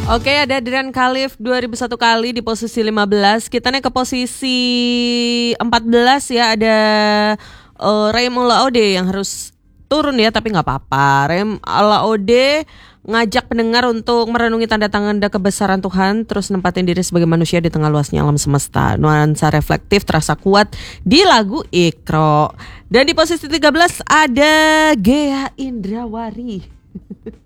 Oke, ada Diran Khalif 2001 kali di posisi 15. Kita naik ke posisi 14 ya. Ada Rem Olaode yang harus turun ya, tapi gak apa-apa. Rem Olaode ngajak pendengar untuk merenungi tanda-tanda kebesaran Tuhan, terus nempatin diri sebagai manusia di tengah luasnya alam semesta. Nuansa reflektif terasa kuat di lagu Ikro. Dan di posisi 13 ada Gea Indrawari.